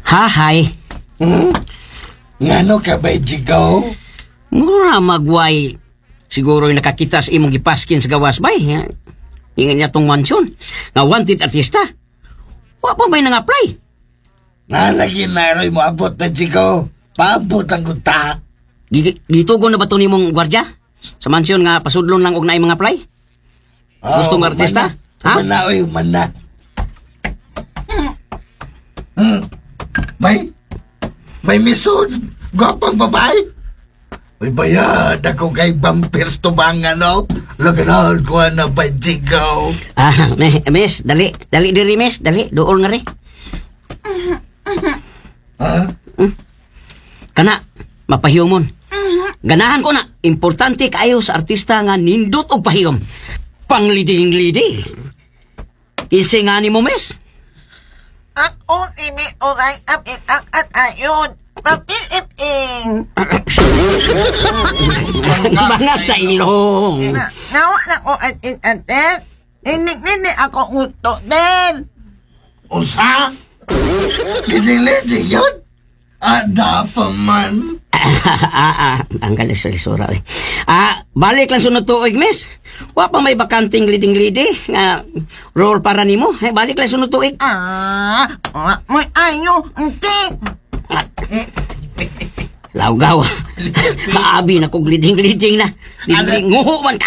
Hahay. Ngano ka ba, Jigaw? Mura magway. Siguro yung nakakita sa imong gipaskin sa gawas bay. Ingan niya tong mansyon. Nga wanted artista. Wa pa may nang-apply. Nalagi na rin mo abot na, Jigaw. Paabot ang kunta. Gitugon na ba ito ni mong gwardya? Sa mansyon nga pasudlon lang og naay mga apply? Gustong artista? Ha? Mana, oy, mana. May misod. Gwapang babae. Uy, bayad ako kay vampires tubangan, no? Laganahan ko na ba, Jigaw? Miss, dali. Dali diri, miss. Dali, dool nga rin. Ha? Kana, mapahiyomon. Ganahan ko na. Importante kayo sa artista nga nindot o pahiyom. Pangliding-lidi. Kinsi nga ni mo, miss? Ako ini oray apit ang ayun. Papilipin. Mga sa ilong. Nawa na ko at inaten. Inig-nini ako uto din. Usa? Giling-lidig yun? Ada pa man. Ang galis-lisura. Balik lang sunod tuig, miss. Wa pa may bakanting liding-lidi nga role para nimo. Balik lang sunod tuig. May ayo, hindi. Laugaw. Kaabi na kog liding-liding na. Liding, nguho man ka.